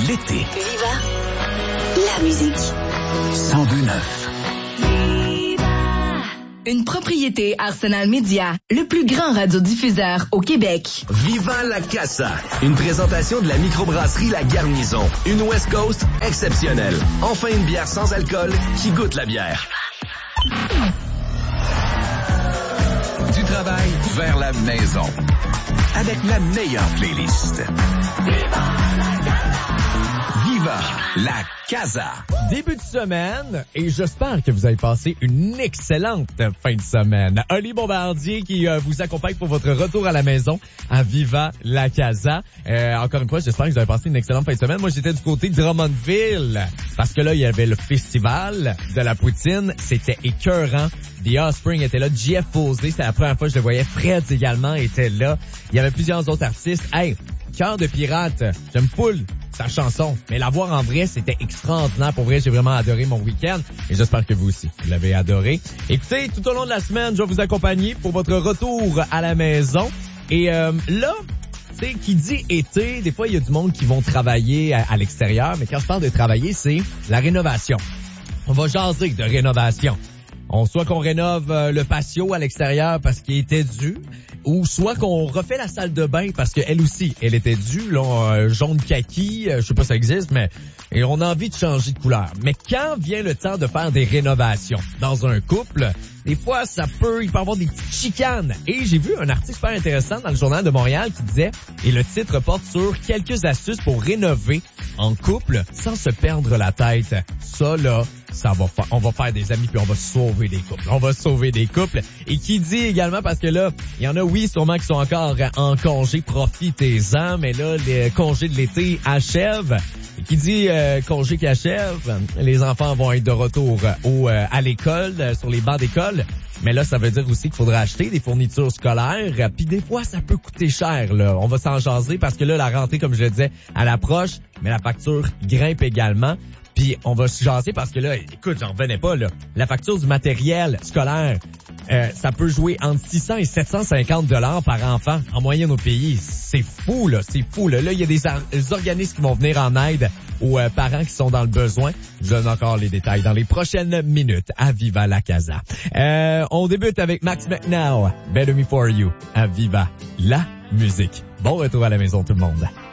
l'été. Viva la musique. 102.9. Une propriété Arsenal Média, le plus grand radiodiffuseur au Québec. Viva la Casa, une présentation de la microbrasserie La Garnison. Une West Coast exceptionnelle. Enfin une bière sans alcool qui goûte la bière. Du travail vers la maison. Avec la meilleure playlist. Viva la Casa. Début de semaine, et j'espère que vous avez passé une excellente fin de semaine. Oli Bombardier qui vous accompagne pour votre retour à la maison à Viva la Casa. Encore une fois, j'espère que vous avez passé une excellente fin de semaine. Moi, j'étais du côté de Drummondville, parce que là, il y avait le festival de la poutine. C'était écœurant. The Offspring était là, Jeff Posey, c'est la première fois que je le voyais. Fred également était là. Il y avait plusieurs autres artistes. Hey, Cœur de pirate, j'aime full sa chanson, mais la voir en vrai, c'était extraordinaire. Pour vrai, j'ai vraiment adoré mon week-end et j'espère que vous aussi, vous l'avez adoré. Écoutez, tout au long de la semaine, je vais vous accompagner pour votre retour à la maison. Et là, tu sais, qui dit été, des fois, il y a du monde qui vont travailler à l'extérieur, mais quand je parle de travailler, c'est la rénovation. On va jaser de rénovation. Soit qu'on rénove le patio à l'extérieur parce qu'il était dû, ou soit qu'on refait la salle de bain parce qu'elle aussi, elle était due, là, jaune kaki, je sais pas si ça existe, mais et on a envie de changer de couleur. Mais quand vient le temps de faire des rénovations dans un couple, des fois, il peut y avoir des petites chicanes. Et j'ai vu un article super intéressant dans le Journal de Montréal qui disait, et le titre porte sur quelques astuces pour rénover en couple sans se perdre la tête. Ça, là, on va faire des amis puis on va sauver des couples. On va sauver des couples. Et qui dit également, parce que là, il y en a, oui, sûrement qui sont encore en congé, profitez-en, mais là, les congés de l'été achèvent. Et qui dit congé qui achève, les enfants vont être de retour à l'école, sur les bancs d'école. Mais là, ça veut dire aussi qu'il faudra acheter des fournitures scolaires. Puis des fois, ça peut coûter cher, là. On va s'en jaser parce que là, la rentrée, comme je le disais, elle approche, mais la facture grimpe également. Puis on va se jaser parce que là, écoute, j'en revenais pas, là. La facture du matériel scolaire, ça peut jouer entre 600 et 750 $ par enfant en moyenne au pays. C'est fou, là. C'est fou, là. Là, il y a des organismes qui vont venir en aide aux parents qui sont dans le besoin. Je donne encore les détails dans les prochaines minutes à Viva la Casa. On débute avec Max McNow, Better Me For You, à Viva la musique. Bon retour à la maison, tout le monde.